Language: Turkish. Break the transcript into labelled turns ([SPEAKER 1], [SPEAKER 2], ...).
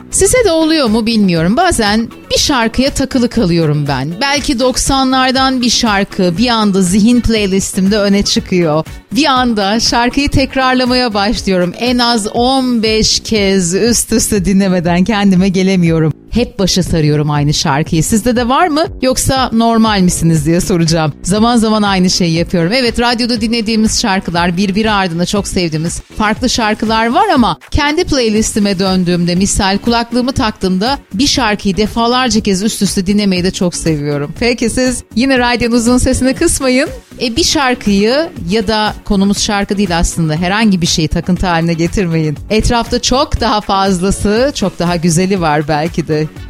[SPEAKER 1] Size de oluyor mu bilmiyorum. Bazen bir şarkıya takılı kalıyorum ben. Belki 90'lardan bir şarkı bir anda zihin playlistimde öne çıkıyor. Bir anda şarkıyı tekrarlamaya başlıyorum. En az 15 kez üst üste dinlemeden kendime gelemiyorum. Hep başa sarıyorum aynı şarkıyı. Sizde de var mı? Yoksa normal misiniz diye soracağım. Zaman zaman aynı şeyi yapıyorum. Evet, radyoda dinlediğimiz şarkılar, birbiri ardına çok sevdiğimiz farklı şarkılar var ama kendi playlistime döndüğümde, misal kulaklığımı taktığımda bir şarkıyı defalarca kez üst üste dinlemeyi de çok seviyorum. Peki siz yine radyonuzun sesini kısmayın. Bir şarkıyı ya da konumuz şarkı değil aslında, herhangi bir şeyi takıntı haline getirmeyin. Etrafta çok daha fazlası, çok daha güzeli var belki de.